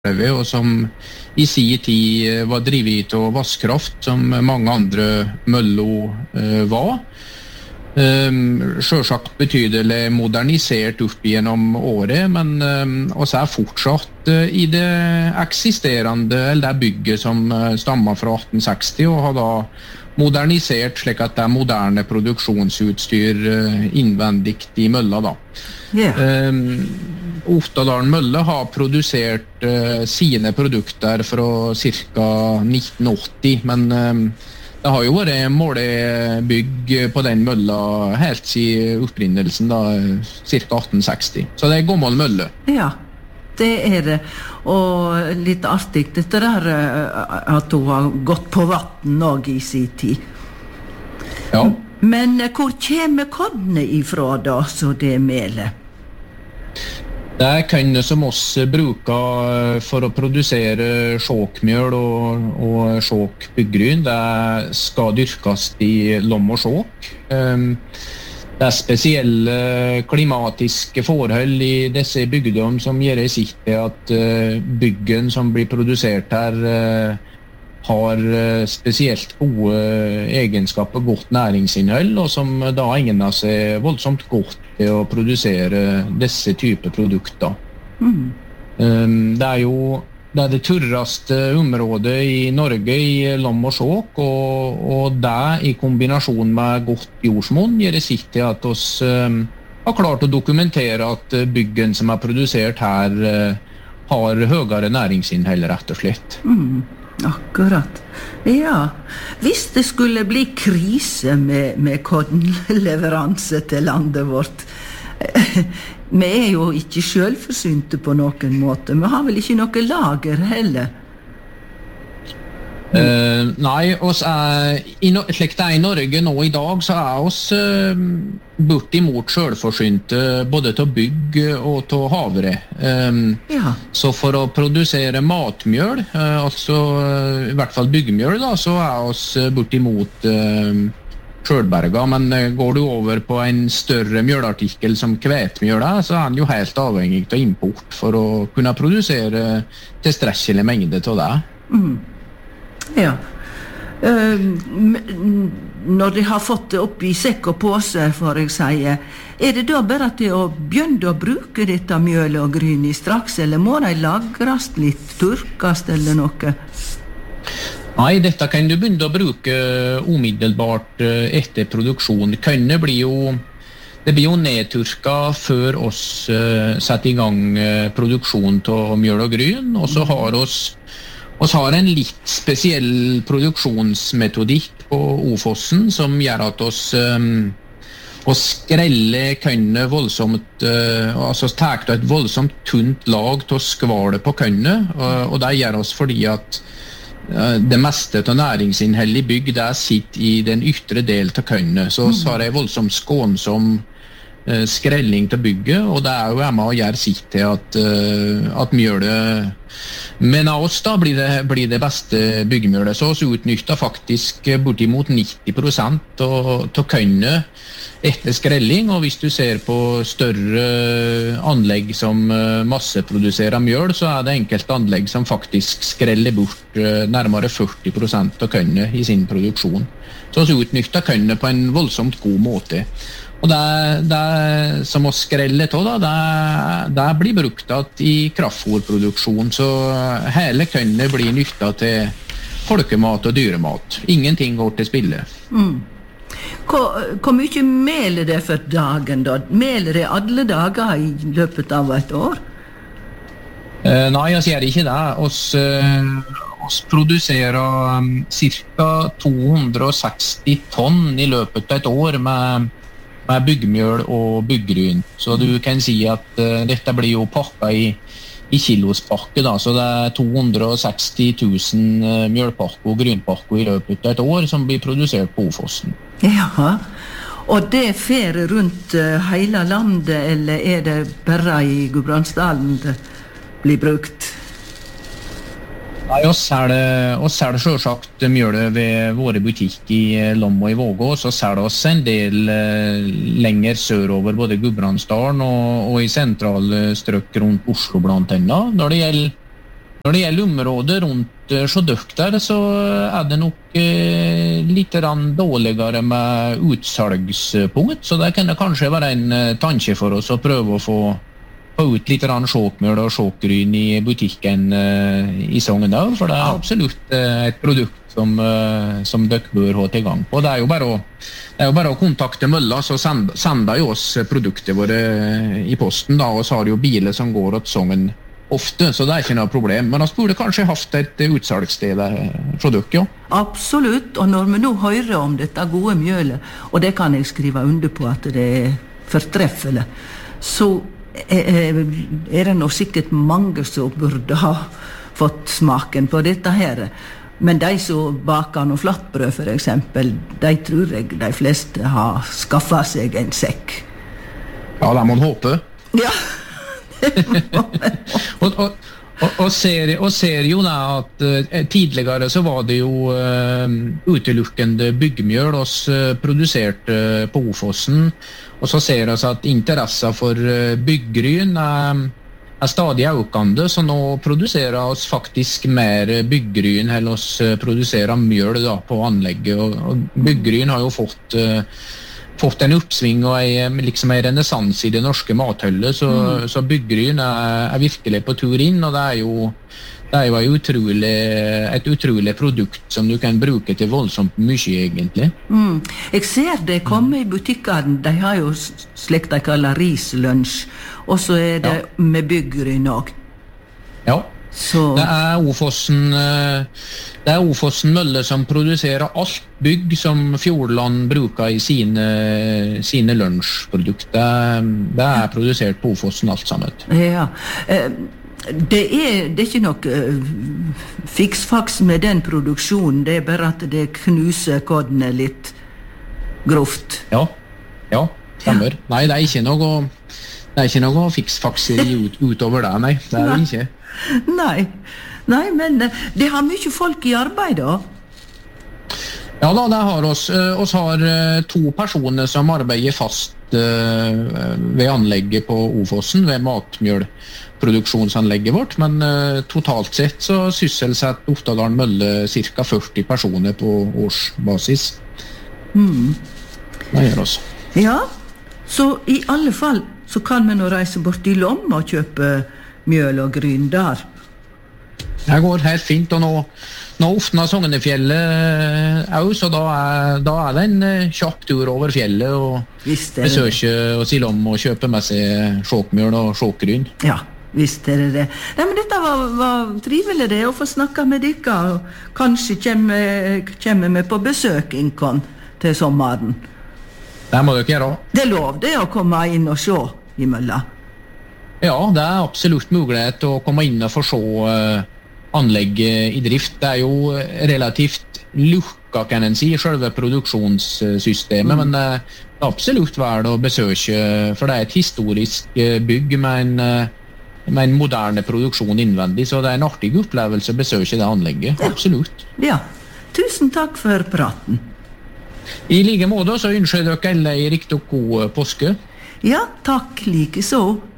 og som i sin tid var drivet av vasskraft, som mange andre møller var. Selvsagt betydelig modernisert opp gjennom året, men også fortsatt i det eksisterende, eller det bygget som stammer fra 1860, og har da modernisert slik at det moderne produksjonsutstyr innvendig i mølla da. Oftedalen Mølle har produsert sine produkter fra ca. 1980, men det har jo vært målebygg på den mølla helt siden opprinnelsen da, ca. 1860. Så det gammel mølle. Ja, det det. Og litt artig dette der at hun har gått på vatten også i sin tid. Ja. Men hvor kommer kodene ifra da, så det melet? Det kønne som oss bruker for å produsere sjåkmjøl og sjåkbyggryn, det skal dyrkes i lom og sjåk. Det spesielle klimatiske forhold i disse bygdene som gjør sitt til at byggen som blir produsert her har spesielt gode egenskaper, godt næringsinnhold, og som da egner seg voldsomt godt til å produsere disse typer produkter. Det jo det tørreste området i Norge i lom og sjåk, og det i kombinasjon med godt jordsmonn gjør sitt til at oss har klart å dokumentere at byggen som produsert her har høyere næringsinnhold, rett og slett. Akkurat. Ja, hvis det skulle bli krise med kornleveranse til landet vårt, vi jo ikke selvforsynte på noen måte, vi har vel ikke noe lager heller? Nei, slik det i Norge nå i dag, så oss bortimot selvforsynte både til bygg og til havre. Så for å produsere matmjøl, altså i hvert fall byggmjøl, da, så oss bortimot selvberga, men går du over på en større mjølartikkel som kvetmjøl, så den jo helt avhengig av import for å kunne produsere tilstrekkelig mengde til det. Ja. Når de har fått det opp i sekk og påse, for jeg sier, det da bare at de har begynt å bruke dette mjølet og gryn i straks, eller må de lagres litt, turkast eller noe? Nei, dette kan du begynne å bruke umiddelbart etter produksjon. Det blir jo nedturka før oss setter i gang produksjon av mjøl og gryn, og så har Vi har en litt spesiell produksjonsmetodikk på Ofossen som gjør at å skrelle kønne voldsomt, altså tar et voldsomt tunt lag til å skvale på kønne, og det gjør oss fordi at det meste av næringsinnhold i bygg det sitter i den ytre del av kønne, så vi har en voldsomt skånsom skrelling til bygget, og det jo med å gjøre sitt til at mjølet, men av oss da blir det beste byggemjølet, så vi utnytter faktisk bortimot 90% av kønne etter skrelling, og hvis du ser på større anlegg som masseproduserer mjøl, så det enkelte anlegg som faktisk skreller bort nærmere 40% av kønne i sin produksjon. Så vi utnytter kønne på en voldsomt god måte. Og det som å skrelle til, det blir brukt i kraftfôrproduksjon, så hele kønne blir nyttet til folkemat og dyremat. Ingenting går til spille. Hvor mye meler det for dagen da? Meler det alle dager i løpet av et år? Nei, jeg sier ikke det. Vi produserer ca. 260 tonn i løpet av et år med byggmjøl og byggryn. Så du kan si at dette blir jo pakket i kilospakke, da, så det 260 000 mjølpakker og grynpakker i løpet av et år som blir produsert på Ofossen. Ja, og det fer rundt hele landet, eller det bare i Gudbrandsdalen det blir brukt? Nei, oss det selvsagt mjølet ved våre butikk i Lom og i Vågå, så det oss en del lenger sørover, både Gudbrandsdalen og i sentrale strøk rundt Oslo blant annet. Når det Når det gjelder området rundt Sjødøk der, så det nok litt dårligere med utsalgspunkt, så det kan det kanskje være en tanke for oss å prøve å få ut litt sjåkmjøl og sjåkryn i butikken i Sogndal, for det absolutt et produkt som dere bør ha til gang på. Det jo bare å kontakte Mølla, så sender jo oss produktet våre i posten, da, og så har jo biler som går til Sogn ofte, så det ikke noe problem. Men vi burde kanskje haft et utsalgssted fra dere, ja? Absolutt, og når vi nå hører om dette gode mjølet, og det kan jeg skrive under på at det fortreffelig, så det nå sikkert mange som burde ha fått smaken på dette her. Men de som baker noe flatbrød for eksempel, de tror jeg de fleste har skaffet seg en sekk. Ja, det må man håpe. Ja. og ser jo da at tidligere så var det jo utelukkende byggmjøl oss produserte på Ofossen, og så ser vi at interessen for byggryn stadig økende, så nå produserer oss faktisk mer byggryn enn oss produserer mjøl da, på anlegget, og byggryn har jo fått en oppsving og liksom en renessanse i det norske mathøllet, så byggryn virkelig på tur inn, og det jo et utrolig produkt som du kan bruke til voldsomt mye, egentlig. Jeg ser det komme i butikkene, de har jo slik de kaller rislunsj, og så det med byggryn også. Ja. Så. Det Ofossen Mølle som produserer alt bygg som Fjordland bruker i sine lunsjprodukter. Det produsert på Ofossen alt sammen. Ja, det ikke noe fiksfaks med den produksjonen, det bare at det knuser kodene litt grovt. Ja, stemmer. Ja. Nei, det ikke noe fiksfaks utover det, nei. Det det ikke. Nei, men det har mye folk i arbeid da? Ja da, det har oss. Oss har 2 personer som arbeider fast ved anlegget på Ofossen, ved matmjølproduksjonsanlegget vårt, men totalt sett så sysselsetter Oftedal Mølle ca. 40 personer på årsbasis. Det gjør oss. Ja, så i alle fall så kan vi nå reise bort i Lomma og kjøpe mjøl og gryn der. Det går helt fint, og nå Oftna Sognefjellet så da det en kjapp tur over fjellet og besøke oss i Lomma og kjøpe med seg sjåkmjøl og sjåkryn. Ja, visst det. Nei, men dette var trivelig det, å få snakke med dere, og kanskje kommer vi på besøk innkon til sommeren. Det må dere gjøre. Det lov det å komme inn og se i mølla. Ja, det absolutt mulighet å komme inn og få se anlegget i drift. Det jo relativt lukka, kan en si, selve produksjonssystemet, men det absolutt verdt å besøke, for det et historisk bygg med en moderne produksjon innvendig, så det en artig opplevelse å besøke det anlegget, absolutt. Ja, tusen takk for praten. I like måte så ønsker dere alle en riktig god påske. Ja, takk like så.